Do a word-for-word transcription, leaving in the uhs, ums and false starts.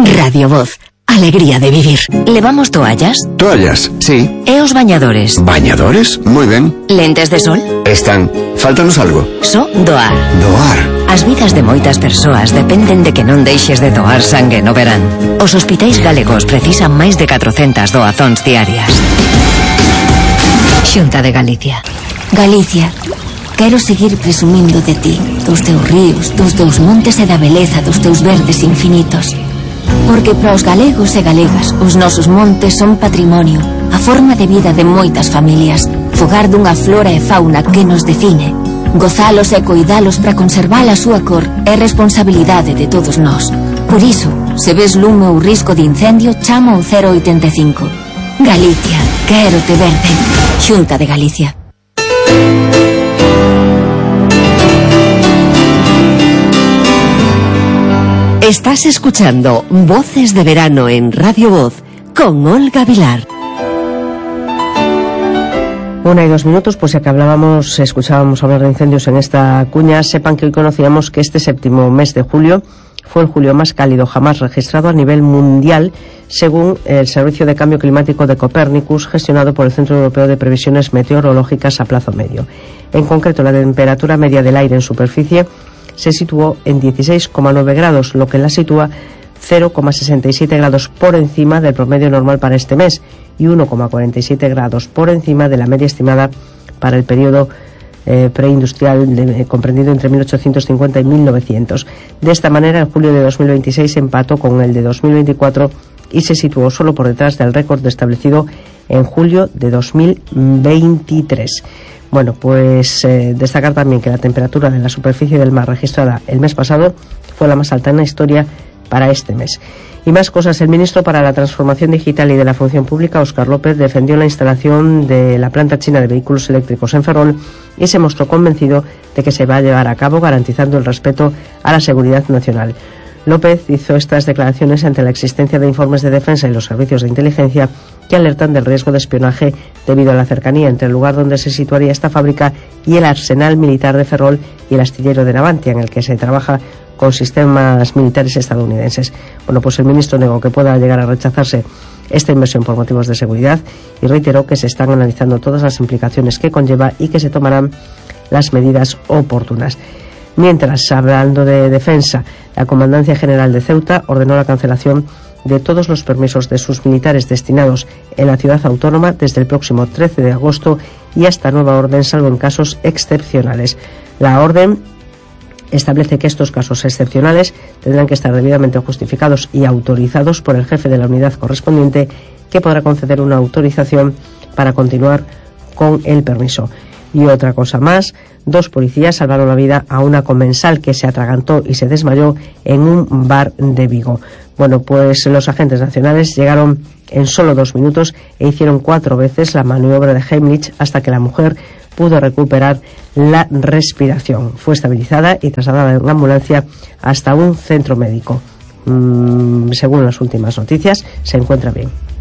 Radio Voz. Alegría de vivir. ¿Levamos toallas? Toallas, sí. E os bañadores? ¿Bañadores? Moi ben. Lentes de sol? Están. Fáltanos algo. So doar. Doar. As vidas de moitas persoas dependen de que non deixes de doar sangue no verán. Os hospitais galegos precisan máis de catrocentas doazóns diarias. Xunta de Galicia. Galicia, quero seguir presumindo de ti, dos teus ríos, dos teus montes e da beleza dos teus verdes infinitos. Porque para os galegos e galegas os nosos montes son patrimonio, a forma de vida de moitas familias, fogar dunha flora e fauna que nos define. Gozalos e coidalos para conservar a súa cor é responsabilidade de todos nós. Por iso, se ves lume ou risco de incendio, chama ao cero oitenta e cinco. Galicia, quero te verde. Xunta de Galicia. Estás escuchando Voces de Verano en Radio Voz con Olga Vilar. Una y dos minutos, pues ya que hablábamos, escuchábamos hablar de incendios en esta cuña, sepan que hoy conocíamos que este séptimo mes de julio fue el julio más cálido jamás registrado a nivel mundial, según el Servicio de Cambio Climático de Copernicus, gestionado por el Centro Europeo de Previsiones Meteorológicas a plazo medio. En concreto, la temperatura media del aire en superficie se situó en dieciséis coma nueve grados, lo que la sitúa cero coma sesenta y siete grados por encima del promedio normal para este mes y uno coma cuarenta y siete grados por encima de la media estimada para el periodo eh, preindustrial de, eh, comprendido entre mil ochocientos cincuenta y mil novecientos. De esta manera, el julio de dos mil veintiséis empató con el de dos mil veinticuatro y se situó solo por detrás del récord establecido en julio de dos mil veintitrés. Bueno, pues eh, destacar también que la temperatura de la superficie del mar registrada el mes pasado fue la más alta en la historia para este mes. Y más cosas. El ministro para la Transformación Digital y de la Función Pública, Óscar López, defendió la instalación de la planta china de vehículos eléctricos en Ferrol y se mostró convencido de que se va a llevar a cabo garantizando el respeto a la seguridad nacional. López hizo estas declaraciones ante la existencia de informes de defensa y los servicios de inteligencia que alertan del riesgo de espionaje debido a la cercanía entre el lugar donde se situaría esta fábrica y el arsenal militar de Ferrol y el astillero de Navantia, en el que se trabaja con sistemas militares estadounidenses. Bueno, pues el ministro negó que pueda llegar a rechazarse esta inversión por motivos de seguridad y reiteró que se están analizando todas las implicaciones que conlleva y que se tomarán las medidas oportunas. Mientras, hablando de defensa, la Comandancia General de Ceuta ordenó la cancelación de todos los permisos de sus militares destinados en la ciudad autónoma desde el próximo trece de agosto y hasta nueva orden, salvo en casos excepcionales. La orden establece que estos casos excepcionales tendrán que estar debidamente justificados y autorizados por el jefe de la unidad correspondiente, que podrá conceder una autorización para continuar con el permiso. Y otra cosa más, dos policías salvaron la vida a una comensal que se atragantó y se desmayó en un bar de Vigo. Bueno, pues los agentes nacionales llegaron en solo dos minutos e hicieron cuatro veces la maniobra de Heimlich hasta que la mujer pudo recuperar la respiración. Fue estabilizada y trasladada en ambulancia hasta un centro médico. Mm, según las últimas noticias, se encuentra bien.